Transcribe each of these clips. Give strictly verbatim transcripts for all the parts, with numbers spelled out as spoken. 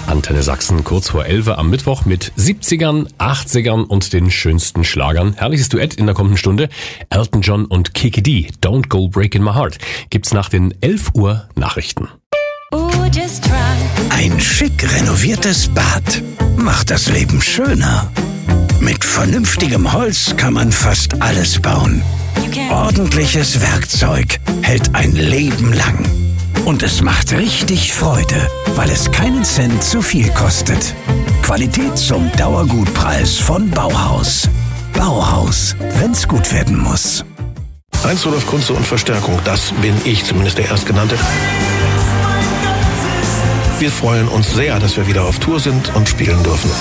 Antenne Sachsen kurz vor elf am Mittwoch mit siebzigern, achtzigern und den schönsten Schlagern. Herrliches Duett in der kommenden Stunde. Elton John und Kiki D, Don't Go Breaking My Heart, gibt's nach den elf Uhr Nachrichten. Ein schick renoviertes Bad macht das Leben schöner. Mit vernünftigem Holz kann man fast alles bauen. Ordentliches Werkzeug hält ein Leben lang. Und es macht richtig Freude, weil es keinen Cent zu viel kostet. Qualität zum Dauergutpreis von Bauhaus. Bauhaus, wenn's gut werden muss. Heinz Rudolf Kunze und Verstärkung, das bin ich, zumindest der Erstgenannte. Wir freuen uns sehr, dass wir wieder auf Tour sind und spielen dürfen.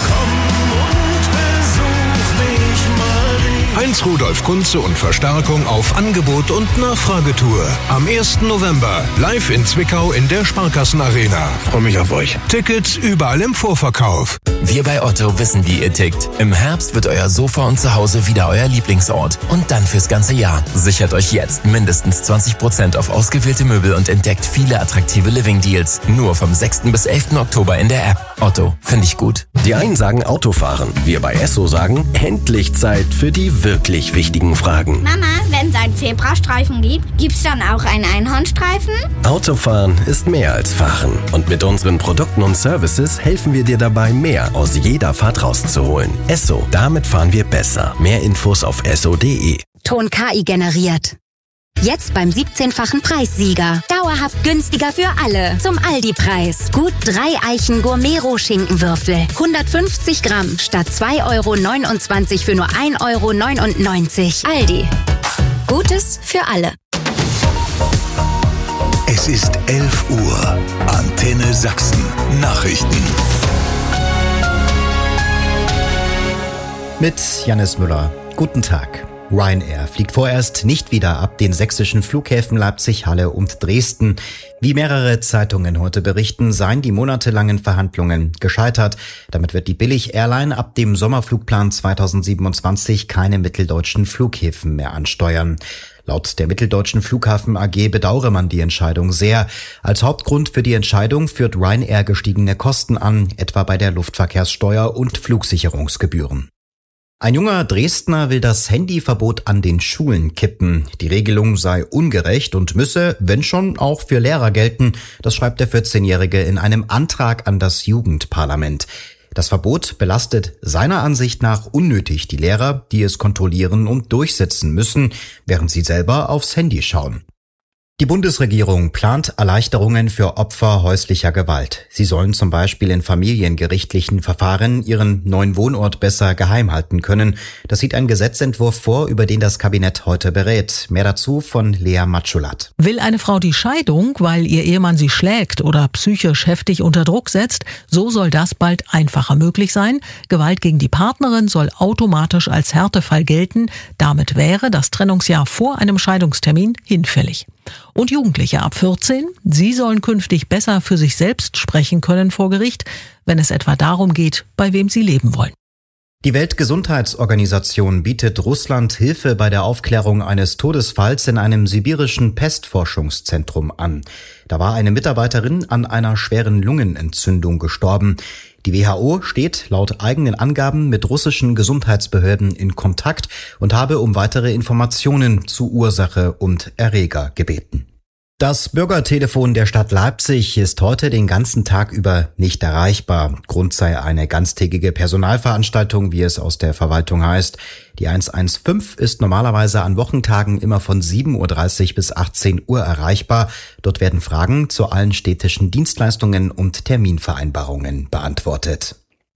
Heinz Rudolf Kunze und Verstärkung auf Angebot und Nachfragetour. Am ersten November live in Zwickau in der Sparkassenarena. Freue mich auf euch. Tickets überall im Vorverkauf. Wir bei Otto wissen, wie ihr tickt. Im Herbst wird euer Sofa und Zuhause wieder euer Lieblingsort. Und dann fürs ganze Jahr. Sichert euch jetzt mindestens zwanzig Prozent auf ausgewählte Möbel und entdeckt viele attraktive Living-Deals. Nur vom sechsten bis elften Oktober in der App. Otto, finde ich gut. Die einen sagen Autofahren. Wir bei Esso sagen, endlich Zeit für die wirklich wichtigen Fragen. Mama, wenn es einen Zebrastreifen gibt, gibt's dann auch einen Einhornstreifen? Autofahren ist mehr als Fahren. Und mit unseren Produkten und Services helfen wir dir dabei, mehr aus jeder Fahrt rauszuholen. Esso, damit fahren wir besser. Mehr Infos auf esso punkt de. Ton K I generiert. Jetzt beim siebzehnfachen Preissieger. Dauerhaft günstiger für alle. Zum Aldi-Preis. Gut drei Eichen Gourmet-Roh-Schinkenwürfel. hundertfünfzig Gramm statt zwei Euro neunundzwanzig für nur ein Euro neunundneunzig. Aldi. Gutes für alle. Es ist elf Uhr. Antenne Sachsen. Nachrichten. Mit Jannis Müller. Guten Tag. Ryanair fliegt vorerst nicht wieder ab den sächsischen Flughäfen Leipzig, Halle und Dresden. Wie mehrere Zeitungen heute berichten, seien die monatelangen Verhandlungen gescheitert. Damit wird die Billig-Airline ab dem Sommerflugplan zweitausendsiebenundzwanzig keine mitteldeutschen Flughäfen mehr ansteuern. Laut der Mitteldeutschen Flughafen A G bedauere man die Entscheidung sehr. Als Hauptgrund für die Entscheidung führt Ryanair gestiegene Kosten an, etwa bei der Luftverkehrssteuer und Flugsicherungsgebühren. Ein junger Dresdner will das Handyverbot an den Schulen kippen. Die Regelung sei ungerecht und müsse, wenn schon, auch für Lehrer gelten. Das schreibt der vierzehnjährige in einem Antrag an das Jugendparlament. Das Verbot belastet seiner Ansicht nach unnötig die Lehrer, die es kontrollieren und durchsetzen müssen, während sie selber aufs Handy schauen. Die Bundesregierung plant Erleichterungen für Opfer häuslicher Gewalt. Sie sollen zum Beispiel in familiengerichtlichen Verfahren ihren neuen Wohnort besser geheim halten können. Das sieht ein Gesetzentwurf vor, über den das Kabinett heute berät. Mehr dazu von Lea Matschulat. Will eine Frau die Scheidung, weil ihr Ehemann sie schlägt oder psychisch heftig unter Druck setzt, so soll das bald einfacher möglich sein. Gewalt gegen die Partnerin soll automatisch als Härtefall gelten. Damit wäre das Trennungsjahr vor einem Scheidungstermin hinfällig. Und Jugendliche ab vierzehn, sie sollen künftig besser für sich selbst sprechen können vor Gericht, wenn es etwa darum geht, bei wem sie leben wollen. Die Weltgesundheitsorganisation bietet Russland Hilfe bei der Aufklärung eines Todesfalls in einem sibirischen Pestforschungszentrum an. Da war eine Mitarbeiterin an einer schweren Lungenentzündung gestorben. Die W H O steht laut eigenen Angaben mit russischen Gesundheitsbehörden in Kontakt und habe um weitere Informationen zu Ursache und Erreger gebeten. Das Bürgertelefon der Stadt Leipzig ist heute den ganzen Tag über nicht erreichbar. Grund sei eine ganztägige Personalveranstaltung, wie es aus der Verwaltung heißt. Die eins eins fünf ist normalerweise an Wochentagen immer von sieben Uhr dreißig bis achtzehn Uhr erreichbar. Dort werden Fragen zu allen städtischen Dienstleistungen und Terminvereinbarungen beantwortet.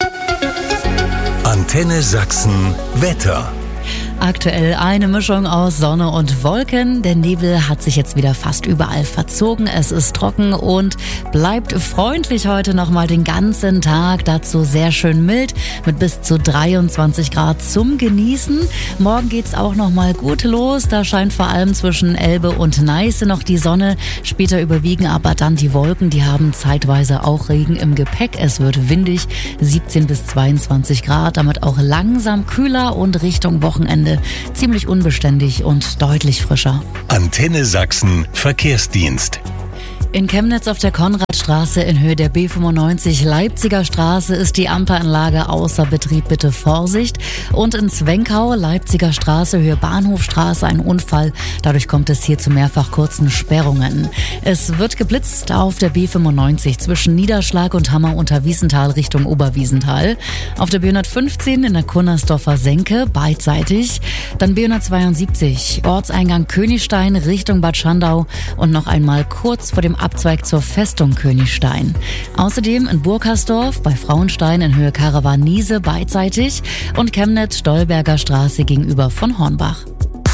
Antenne Sachsen Wetter. Aktuell eine Mischung aus Sonne und Wolken. Der Nebel hat sich jetzt wieder fast überall verzogen. Es ist trocken und bleibt freundlich heute nochmal den ganzen Tag. Dazu sehr schön mild mit bis zu dreiundzwanzig Grad zum Genießen. Morgen geht's auch nochmal gut los. Da scheint vor allem zwischen Elbe und Neiße noch die Sonne. Später überwiegen aber dann die Wolken. Die haben zeitweise auch Regen im Gepäck. Es wird windig, siebzehn bis zweiundzwanzig Grad. Damit auch langsam kühler und Richtung Wochenende ziemlich unbeständig und deutlich frischer. Antenne Sachsen Verkehrsdienst. In Chemnitz auf der Konradstraße in Höhe der B fünfundneunzig Leipziger Straße ist die Ampelanlage außer Betrieb, bitte Vorsicht. Und in Zwenkau, Leipziger Straße, Höhe Bahnhofstraße, ein Unfall. Dadurch kommt es hier zu mehrfach kurzen Sperrungen. Es wird geblitzt auf der B fünfundneunzig zwischen Niederschlag und Hammer unter Wiesenthal Richtung Oberwiesenthal. Auf der B hundertfünfzehn in der Kunnersdorfer Senke beidseitig. Dann B hundertzweiundsiebzig Ortseingang Königstein Richtung Bad Schandau und noch einmal kurz vor dem Abzweig zur Festung Königstein. Außerdem in Burkersdorf bei Frauenstein in Höhe Karawan-Niese beidseitig und Chemnitz-Stolberger Straße gegenüber von Hornbach.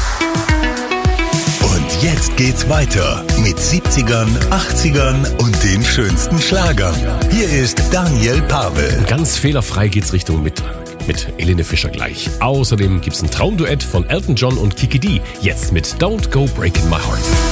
Und jetzt geht's weiter mit siebzigern, achtzigern und den schönsten Schlagern. Hier ist Daniel Pavel. Ganz fehlerfrei geht's Richtung mit. Mit Helene Fischer gleich. Außerdem gibt's ein Traumduett von Elton John und Kiki D. Jetzt mit Don't Go Breaking My Heart.